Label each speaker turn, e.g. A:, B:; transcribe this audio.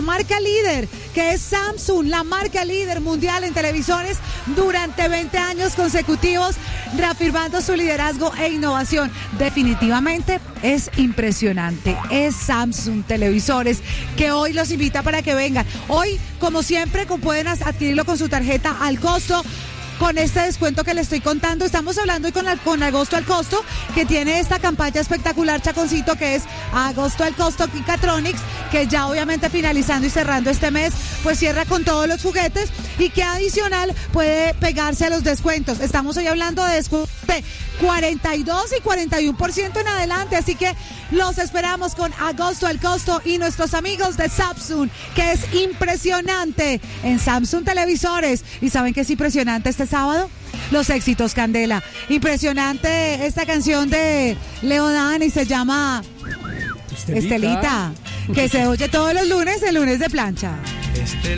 A: marca líder, que es Samsung, la marca líder mundial en televisores durante 20 años consecutivos, reafirmando su liderazgo e innovación. Definitivamente es impresionante. Es Samsung Televisores, que hoy los invita para que vengan. Hoy, como siempre, pueden adquirirlo con su tarjeta al costo, con este descuento que le estoy contando. Estamos hablando hoy con Agosto al Costo, que tiene esta campaña espectacular, Chaconcito, que es Agosto al Costo Kikatronics, que ya obviamente finalizando y cerrando este mes, pues cierra con todos los juguetes, y que adicional puede pegarse a los descuentos. Estamos hoy hablando de descuentos de 42 y 41% en adelante, así que los esperamos con Agosto al Costo y nuestros amigos de Samsung, que es impresionante en Samsung Televisores. ¿Y saben qué es impresionante este sábado? Los éxitos, Candela. Impresionante esta canción de Leo Dan, y se llama Estelita, que se oye todos los lunes, el lunes de plancha.